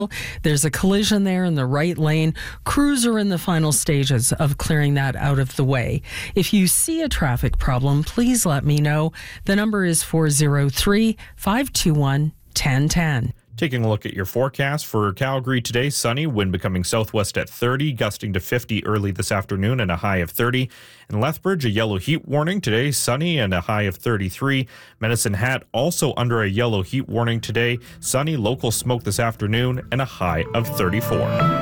There's a collision there in the right lane. Crews are in the final stages of clearing that out of the way. If you see a traffic problem, please let me know. The number is 403-521-1010. Taking a look at your forecast for Calgary today, sunny, wind becoming southwest at 30, gusting to 50 early this afternoon and a high of 30. In Lethbridge, a yellow heat warning today, sunny and a high of 33. Medicine Hat also under a yellow heat warning today, sunny, local smoke this afternoon and a high of 34.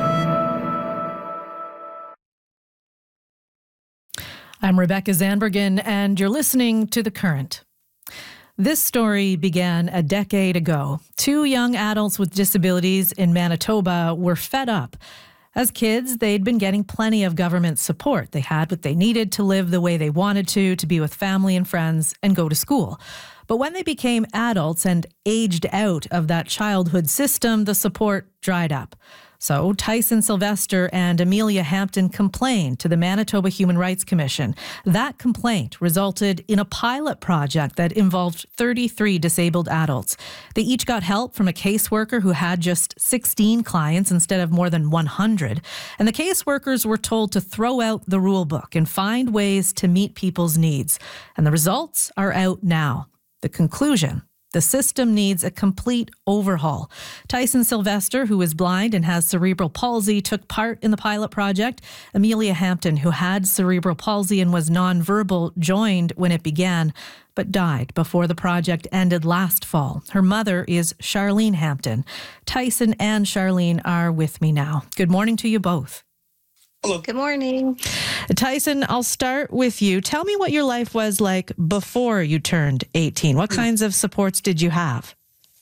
I'm Rebecca Zandbergen, and you're listening to The Current. This story began a decade ago. Two young adults with disabilities in Manitoba were fed up. As kids, they'd been getting plenty of government support. They had what they needed to live the way they wanted to be with family and friends, and go to school. But when they became adults and aged out of that childhood system, the support dried up. So Tyson Sylvester and Amelia Hampton complained to the Manitoba Human Rights Commission. That complaint resulted in a pilot project that involved 33 disabled adults. They each got help from a caseworker who had just 16 clients instead of more than 100. And the caseworkers were told to throw out the rule book and find ways to meet people's needs. And the results are out now. The conclusion: the system needs a complete overhaul. Tyson Sylvester, who is blind and has cerebral palsy, took part in the pilot project. Amelia Hampton, who had cerebral palsy and was nonverbal, joined when it began, but died before the project ended last fall. Her mother is Charlene Hampton. Tyson and Charlene are with me now. Good morning to you both. Hello. Good morning. Tyson, I'll start with you. Tell me what your life was like before you turned 18. What kinds of supports did you have?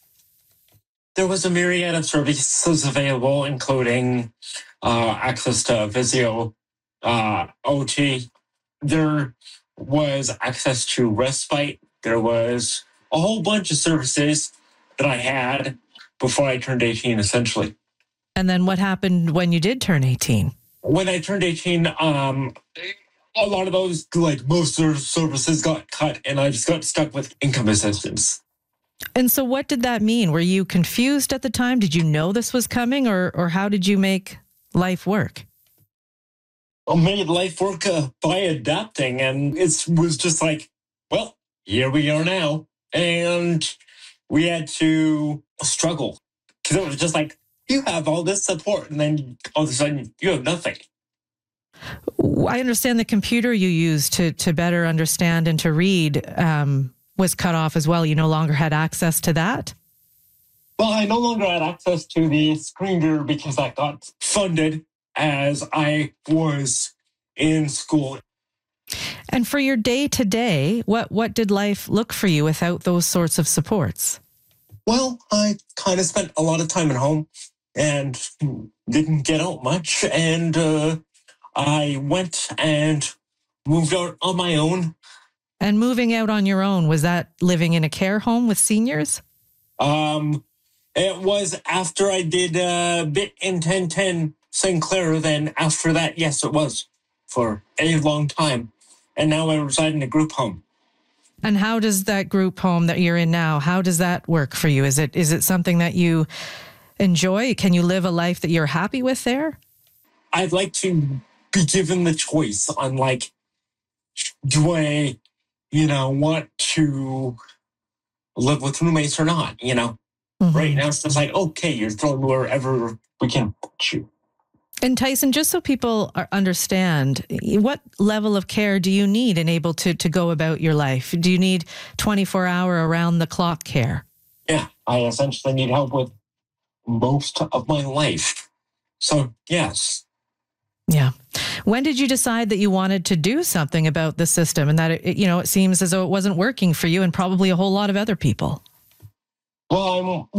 There was a myriad of services available, including access to physio, OT. There was access to respite. There was a whole bunch of services that I had before I turned 18, essentially. And then what happened when you did turn 18? When I turned 18, a lot of those, like most services got cut, and I just got stuck with income assistance. And so what did that mean? Were you confused at the time? Did you know this was coming, or how did you make life work? I made life work by adapting, and it was just like, well, here we are now. And we had to struggle, because it was just like, you have all this support, and then all of a sudden you have nothing. I understand the computer you used to better understand and to read was cut off as well. You no longer had access to that? Well, I no longer had access to the screen reader because that got funded as I was in school. And for your day-to-day, what did life look for you without those sorts of supports? Well, I kind of spent a lot of time at home and didn't get out much. And I went and moved out on my own. And moving out on your own, was that living in a care home with seniors? It was after I did a bit in 1010 St. Clair. Then after that, yes, it was for a long time. And now I reside in a group home. And how does that group home that you're in now, how does that work for you? Is it something that you enjoy? Can you live a life that you're happy with there? I'd like to be given the choice on, like, do I, want to live with roommates or not, Mm-hmm. Right now it's just like, okay, you're thrown wherever we can put you. And Tyson, just so people understand, what level of care do you need and able to go about your life? Do you need 24-hour around-the-clock care? Yeah, I essentially need help with most of my life. So, yes. Yeah. When did you decide that you wanted to do something about the system and that, it seems as though it wasn't working for you and probably a whole lot of other people? Well,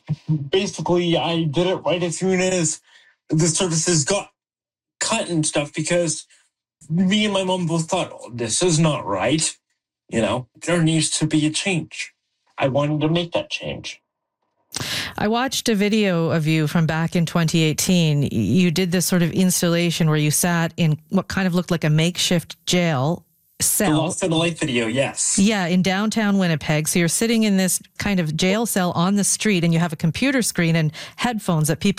I did it right as soon as the services got cut and stuff, because me and my mom both thought, this is not right. There needs to be a change. I wanted to make that change. I watched a video of you from back in 2018. You did this sort of installation where you sat in what kind of looked like a makeshift jail cell. The Lost in the Light video, yes. Yeah, in downtown Winnipeg. So you're sitting in this kind of jail cell on the street, and you have a computer screen and headphones that people